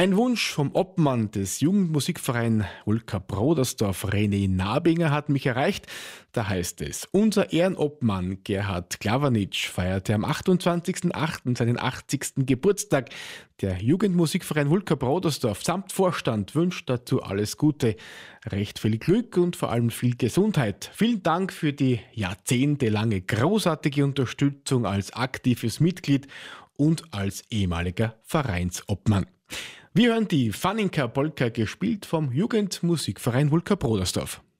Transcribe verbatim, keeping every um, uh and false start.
Ein Wunsch vom Obmann des Jugendmusikvereins Wulka-Brodersdorf, René Nabinger, hat mich erreicht. Da heißt es: Unser Ehrenobmann Gerhard Klavanitsch feierte am achtundzwanzigsten achten seinen achtzigsten Geburtstag. Der Jugendmusikverein Wulka-Brodersdorf samt Vorstand wünscht dazu alles Gute, recht viel Glück und vor allem viel Gesundheit. Vielen Dank für die jahrzehntelange großartige Unterstützung als aktives Mitglied und als ehemaliger Vereinsobmann. Wir hören die Faninka Polka, gespielt vom Jugendmusikverein Wulka-Brodersdorf.